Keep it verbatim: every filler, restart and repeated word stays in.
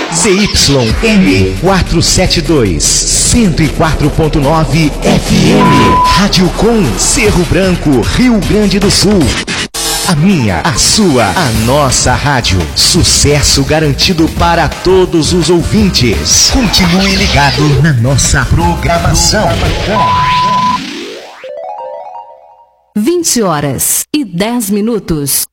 Z Y M quatrocentos e setenta e dois, cento e quatro ponto nove F M. Rádio Com, Cerro Branco, Rio Grande do Sul. A minha, a sua, a nossa rádio. Sucesso garantido para todos os ouvintes. Continue ligado na nossa programação. vinte horas e dez minutos.